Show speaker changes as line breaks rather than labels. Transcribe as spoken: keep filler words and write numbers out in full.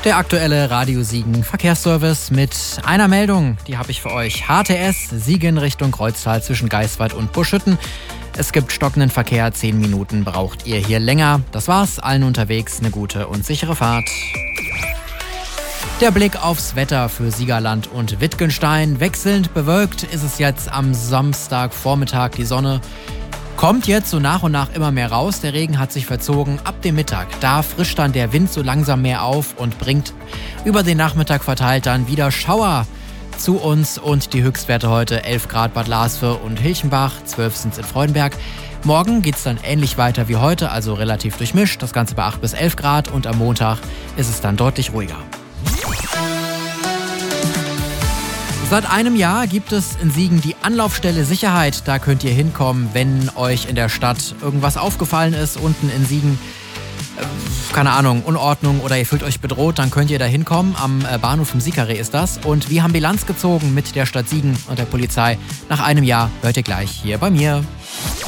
Der aktuelle Radio Siegen Verkehrsservice mit einer Meldung, die habe ich für euch. H T S Siegen Richtung Kreuztal zwischen Geiswald und Buschütten. Es gibt stockenden Verkehr, zehn Minuten braucht ihr hier länger. Das war's, allen unterwegs eine gute und sichere Fahrt. Der Blick aufs Wetter für Siegerland und Wittgenstein. Wechselnd bewölkt ist es jetzt am Samstagvormittag. Die Sonne kommt jetzt so nach und nach immer mehr raus. Der Regen hat sich verzogen. Ab dem Mittag, da frischt dann der Wind so langsam mehr auf und bringt über den Nachmittag verteilt dann wieder Schauer zu uns. Und die Höchstwerte heute elf Grad Bad Lasve und Hilchenbach, zwölf sind es in Freudenberg. Morgen geht es dann ähnlich weiter wie heute, also relativ durchmischt. Das Ganze bei acht bis elf Grad und am Montag ist es dann deutlich ruhiger. Seit einem Jahr gibt es in Siegen die Anlaufstelle Sicherheit. Da könnt ihr hinkommen, wenn euch in der Stadt irgendwas aufgefallen ist. Unten in Siegen, äh, keine Ahnung, Unordnung oder ihr fühlt euch bedroht, dann könnt ihr da hinkommen. Am äh, Bahnhof im Siegeree ist das. Und wir haben Bilanz gezogen mit der Stadt Siegen und der Polizei. Nach einem Jahr hört ihr gleich hier bei mir.